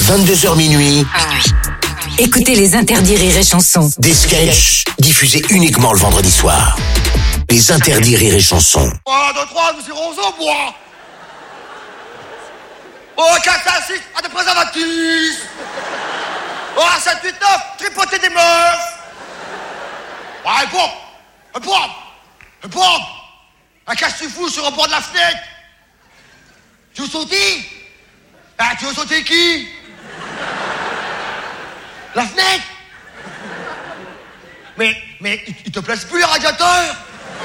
22h minuit. Écoutez les interdits Rire et Chanson. Des sketchs diffusés uniquement le vendredi soir. Les interdits Rire et Chanson. 1, 2, 3, nous irons au bois. Oh, 4, 5, 6, à des préservatifs. Oh, 7, 8, 9, tripoter des meufs. Ouais, pompe. Un cache-tu-fou sur le bord de la fenêtre. Tu veux sauter? Ah, tu veux sauter qui? La fenêtre? Mais, il te place plus les radiateurs?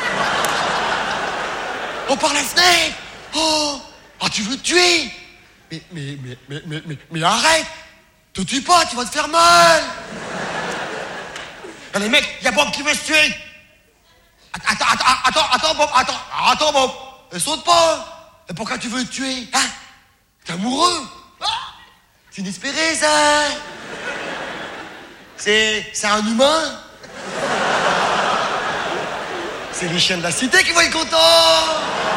Oh, par la fenêtre? Oh, tu veux te tuer? Mais arrête! Te tue pas, tu vas te faire mal! Allez, mec, y'a Bob qui veut se tuer! Attends, Bob! Ne saute pas! Et pourquoi tu veux te tuer? Hein? T'es amoureux? Ah, c'est inespéré, ça! C'est un humain? C'est les chiens de la cité qui vont être contents!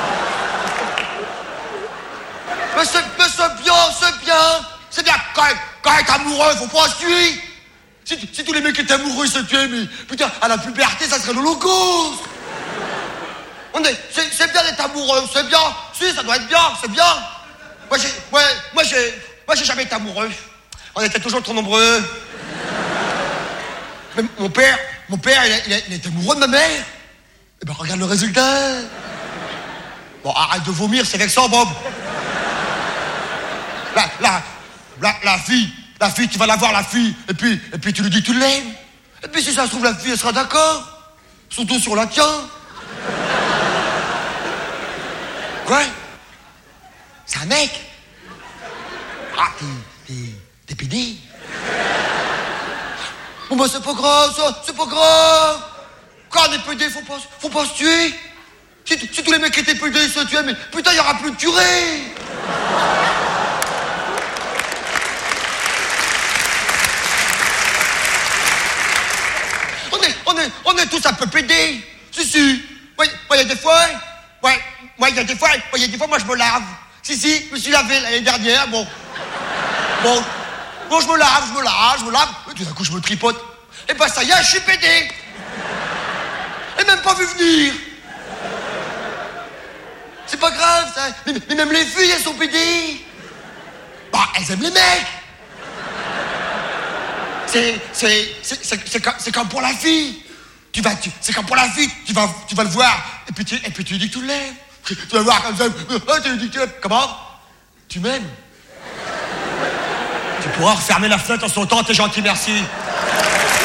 Mais c'est bien, quand être amoureux, faut pas se tuer! Si tous les mecs étaient amoureux, ils se tuaient, mais putain, à la puberté, ça serait l'Holocauste! C'est bien d'être amoureux, c'est bien! Si, ça doit être bien, c'est bien! Moi, j'ai jamais été amoureux. On était toujours trop nombreux. Mais mon père, il était amoureux de ma mère. Eh ben, regarde le résultat. Bon, arrête de vomir, c'est vexant, Bob. La fille, tu vas la voir, la fille, et puis tu lui dis que tu l'aimes. Et puis si ça se trouve, la fille, elle sera d'accord. Surtout sur la tienne. Quoi? C'est un mec? Ah, t'es pédé? Bon bah c'est pas grave, ça, c'est pas grave. Quand on est pédé, faut pas se tuer. Si tous les mecs qui étaient pédés se tuaient, mais putain, il y aura plus de curés. On est tous un peu pédés. Si. Ouais, il y a des fois. Il y a des fois, moi je me lave. Si, je me suis lavé l'année dernière, bon, je me lave, et tout d'un coup je me tripote. Et ben ça y est, je suis pédé. Et même pas vu venir. C'est pas grave, ça. Mais même les filles, elles sont pédées. Bah, elles aiment les mecs. C'est comme pour la fille. C'est comme pour la fille, tu vas le voir, et puis tu lui dis que tu l'aimes. Tu vas voir comme ça, tu lui dis que tu l'aimes. Comment? Tu m'aimes? Tu pourras refermer la fenêtre en sautant, t'es gentil, merci.